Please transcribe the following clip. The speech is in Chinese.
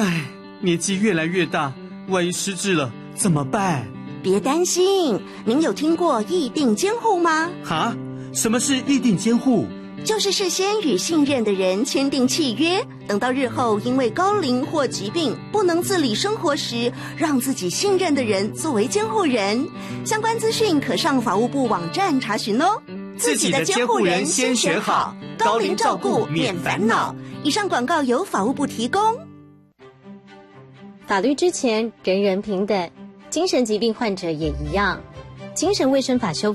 唉，年纪越来越大，万一失智了怎么办？ 别担心，您有听过议定监护吗？ 哈？什么是议定监护？ 就是事先与信任的人签订契约，等到日后因为高龄或疾病不能自理生活时，让自己信任的人作为监护人。相关资讯可上法务部网站查询哦。 自己的监护人先选好，高龄照顾免烦恼。 以上广告由法务部提供。 法律之前人人平等，精神疾病患者也一样。精神卫生法修